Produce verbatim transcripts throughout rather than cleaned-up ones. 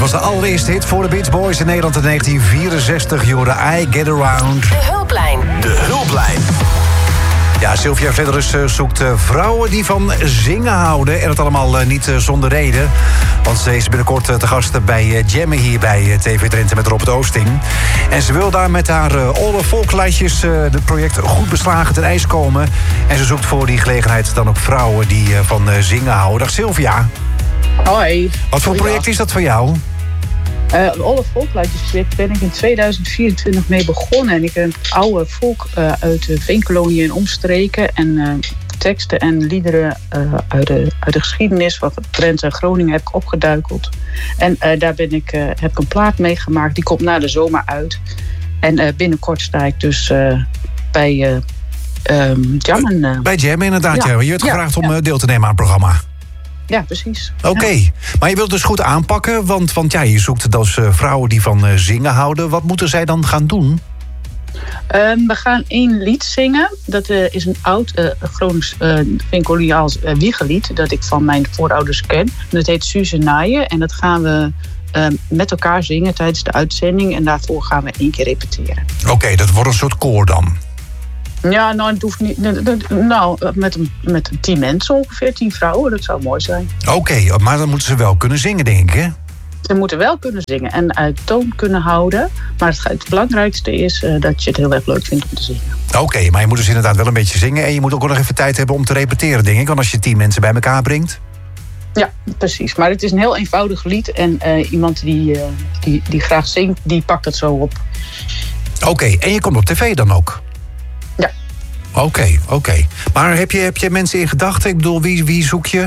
was de allereerste hit voor de Beach Boys in Nederland in negentien vierenzestig. Jorde I Get Around. De hulplijn. De hulplijn. Ja, Sylvia Fledderus zoekt vrouwen die van zingen houden. En dat allemaal niet zonder reden. Want ze is binnenkort te gast bij Jammen hier bij T V Drenthe met Robert Oosting. En ze wil daar met haar Alle Volklijstjes het project goed beslagen ten ijs komen. En ze zoekt voor die gelegenheid dan ook vrouwen die van zingen houden. Dag Sylvia. Hoi. Wat voor project is dat voor jou? Uh, Alle Volklijstjesproject ben ik in tweeduizend vierentwintig mee begonnen. En ik heb oude volk uh, uit de Veenkoloniën en omstreken. En uh, teksten en liederen uh, uit, de, uit de geschiedenis van Drenthe en Groningen heb ik opgeduikeld. En uh, daar ben ik, uh, heb ik een plaat meegemaakt. Die komt na de zomer uit. En uh, binnenkort sta ik dus uh, bij uh, um, Jammen. Uh. Bij Jammen inderdaad, ja. ja. Je werd gevraagd ja, om ja. deel te nemen aan het programma. Ja, precies. Oké, okay. ja. Maar je wilt het dus goed aanpakken, want, want ja, je zoekt dus uh, vrouwen die van uh, zingen houden. Wat moeten zij dan gaan doen? Um, we gaan één lied zingen. Dat uh, is een oud uh, Gronings uh, Veenkoloniaals uh, wiegelied dat ik van mijn voorouders ken. Dat heet Suze Naaien en dat gaan we uh, met elkaar zingen tijdens de uitzending. En daarvoor gaan we één keer repeteren. Oké, okay, dat wordt een soort koor dan? Ja, nou, het hoeft niet. Nou, met een, met een tien mensen ongeveer, tien vrouwen, dat zou mooi zijn. Oké, okay, maar dan moeten ze wel kunnen zingen, denk ik, hè? Ze moeten wel kunnen zingen en uit toon kunnen houden. Maar het, het belangrijkste is uh, dat je het heel erg leuk vindt om te zingen. Oké, okay, maar je moet dus inderdaad wel een beetje zingen. En je moet ook nog even tijd hebben om te repeteren, denk ik. Want als je tien mensen bij elkaar brengt. Ja, precies. Maar het is een heel eenvoudig lied. En uh, iemand die, uh, die, die graag zingt, die pakt dat zo op. Oké, okay, en je komt op tv dan ook? Ja. Oké, okay, oké. Okay. Maar heb je, heb je mensen in gedachten? Ik bedoel, wie, wie zoek je?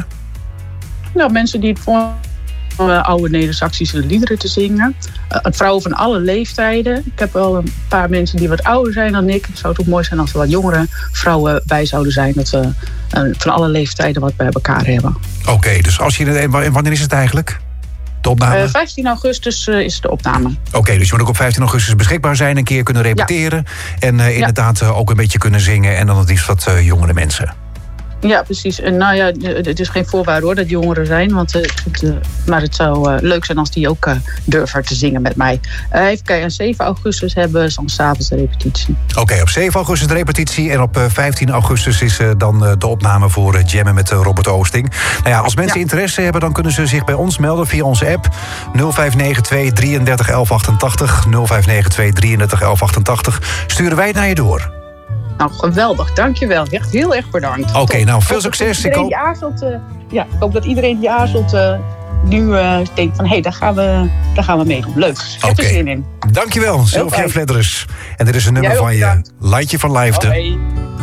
Nou, mensen die het voor uh, oude Neder-Saxische liederen te zingen. Uh, vrouwen van alle leeftijden. Ik heb wel een paar mensen die wat ouder zijn dan ik. Het zou het ook mooi zijn als er wat jongere vrouwen bij zouden zijn. Dat we uh, van alle leeftijden wat bij elkaar hebben. Oké, okay, dus als je, en wanneer is het eigenlijk? De opname? Uh, vijftien augustus uh, is de opname. Oké, okay, dus je moet ook op vijftien augustus beschikbaar zijn. Een keer kunnen repeteren. Ja. En uh, inderdaad uh, ook een beetje kunnen zingen. En dan het liefst wat uh, jongere mensen. Ja, precies. En nou ja, het is geen voorwaarde hoor dat jongeren zijn. Want, uh, het, uh, maar het zou uh, leuk zijn als die ook uh, durven te zingen met mij. Uh, even kijken, op zeven augustus hebben we dan 's avonds de repetitie. Oké, okay, op zeven augustus de repetitie. En op uh, vijftien augustus is uh, dan uh, de opname voor uh, Jammen met uh, Robert Oosting. Nou ja, als mensen ja. interesse hebben, dan kunnen ze zich bij ons melden via onze app. nul vijf negen twee drieëndertig elf achtentachtig. nul vijf negen twee drieëndertig elf achtentachtig. Sturen wij het naar je door. Nou, geweldig. Dankjewel. Echt heel erg bedankt. Oké, okay, nou, veel succes. Ik hoop, die aarzelt, uh, ja, ik hoop dat iedereen die aarzelt uh, nu uh, denkt van... hé, hey, daar, gaan we, daar gaan we meedoen. Leuk. Ik heb okay. er zin in. Dankjewel, Sylvia Fledderus. En dit is een nummer Jij van je. Lightje van Liefde. Hoi.